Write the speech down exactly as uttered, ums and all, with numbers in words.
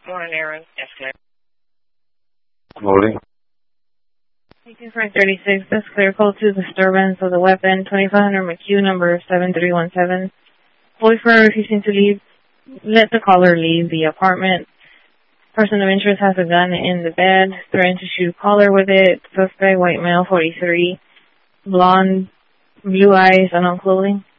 Morning, Aaron. Yes, clear. Morning. eighteen thirty-six, that's clear. Call to disturbance of the weapon, twenty-five hundred McHugh, number seven three one seven. Boyfriend refusing to leave. Let the caller leave the apartment. Person of interest has a gun in the bed, threatening to shoot caller with it. Suspect, white male, forty-three. Blonde, blue eyes, unknown clothing.